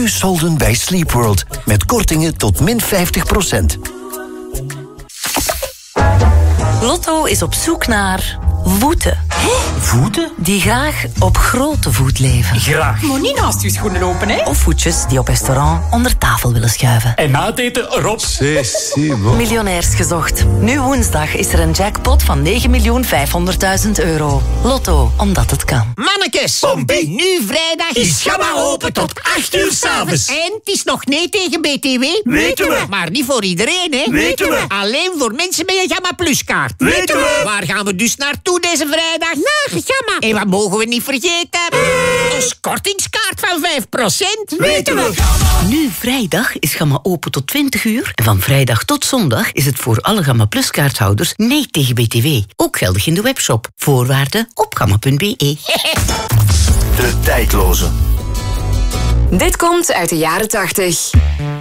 solden bij Sleepworld. Met kortingen tot min 50%. Lotto is op zoek naar voeten. Voeten? Die graag op grote voet leven. Graag. Maar niet naast je schoenen lopen, hè? Of voetjes die op restaurant onder tafel willen schuiven. En na het eten erop. Miljonairs gezocht. Nu woensdag is er een jackpot van 9.500.000 euro. Lotto, omdat het kan. Mannekes, Pompie. nu vrijdag Is Gamma open tot 8 uur 's avonds. En het is nog nee tegen BTW. Weten we. Maar niet voor iedereen, hè? Weten we. Alleen voor mensen met een Gamma Plus kaart. Weten we. Waar gaan we dus naartoe deze vrijdag? Naar Gamma. En wat mogen we niet vergeten? Ons kortingskaart van 5%. Weten we. Nu vrijdag is Gamma open tot 20 uur. En van vrijdag tot zondag is het voor alle Gamma Plus kaarthouders nee tegen BTW. Ook geldig in de webshop. Voorwaarden op gamma.be. De tijdloze. Dit komt uit de jaren 80.